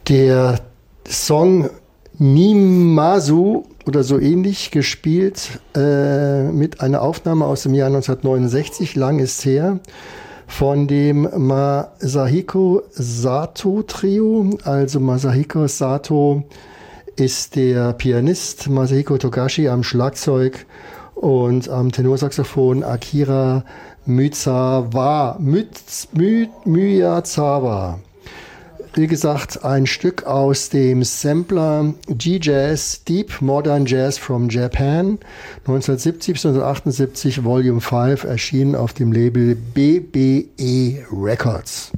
Der Song Nimazu oder so ähnlich gespielt mit einer Aufnahme aus dem Jahr 1969, lang ist her, von dem Masahiko Sato Trio. Also Masahiko Sato ist der Pianist, Masahiko Togashi am Schlagzeug und am Tenorsaxophon Akira Miyazawa. Wie gesagt, ein Stück aus dem Sampler G-Jazz, Deep Modern Jazz from Japan, 1970 bis 1978, Volume 5, erschienen auf dem Label BBE Records.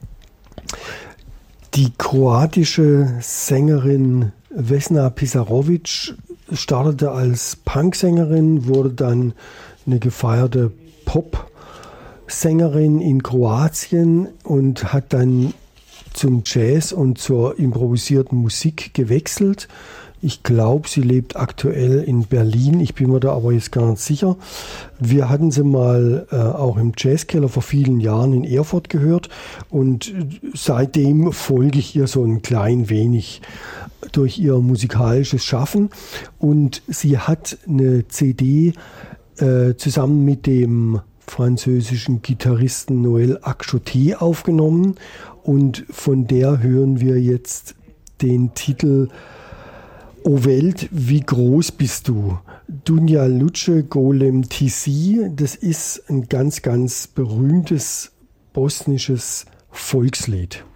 Die kroatische Sängerin Vesna Pisarovic startete als Punksängerin, wurde dann eine gefeierte Pop-Sängerin in Kroatien und hat dann zum Jazz und zur improvisierten Musik gewechselt. Ich glaube, sie lebt aktuell in Berlin. Ich bin mir da aber jetzt gar nicht sicher. Wir hatten sie mal auch im Jazzkeller vor vielen Jahren in Erfurt gehört und seitdem folge ich ihr so ein klein wenig durch ihr musikalisches Schaffen. Und sie hat eine CD zusammen mit dem französischen Gitarristen Noël Akchoté aufgenommen und von der hören wir jetzt den Titel O Welt, wie groß bist du? Dunja Luce Golem Tisi, das ist ein ganz, ganz berühmtes bosnisches Volkslied.